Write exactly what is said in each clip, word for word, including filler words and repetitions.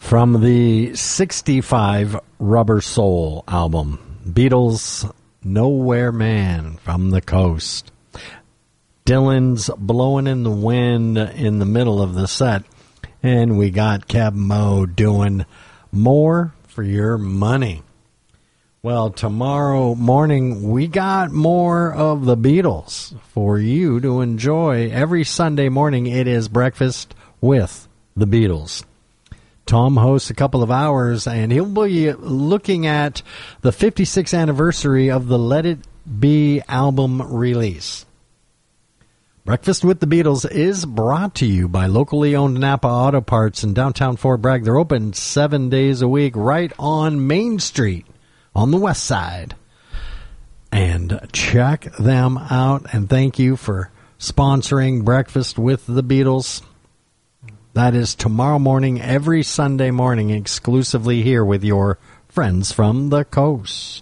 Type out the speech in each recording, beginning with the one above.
From the sixty-five Rubber Soul album, Beatles' Nowhere Man from the Coast. Dylan's Blowing in the Wind in the middle of the set. And we got Kev Moe doing More for Your Money. Well, tomorrow morning, we got more of the Beatles for you to enjoy. Every Sunday morning, it is Breakfast with the Beatles. Tom hosts a couple of hours, and he'll be looking at the fifty-sixth anniversary of the Let It Be album release. Breakfast with the Beatles is brought to you by locally owned Napa Auto Parts in downtown Fort Bragg. They're open seven days a week right on Main Street on the west side. And check them out, and thank you for sponsoring Breakfast with the Beatles. That is tomorrow morning, every Sunday morning, exclusively here with your friends from the coast.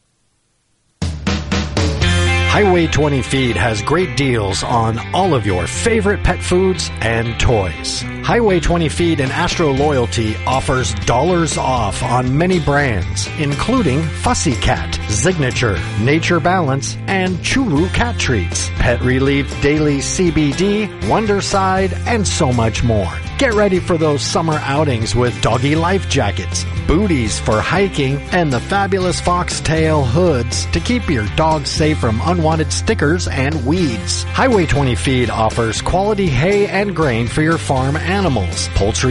Highway twenty Feed has great deals on all of your favorite pet foods and toys. Highway twenty Feed and Astro Loyalty offers dollars off on many brands, including Fussy Cat, Signature, Nature Balance, and Chulu Cat Treats, Pet Relief Daily C B D, Wonderside, and so much more. Get ready for those summer outings with doggy life jackets, booties for hiking, and the fabulous foxtail hoods to keep your dog safe from unwanted stickers and weeds. Highway twenty Feed offers quality hay and grain for your farm animals, poultry,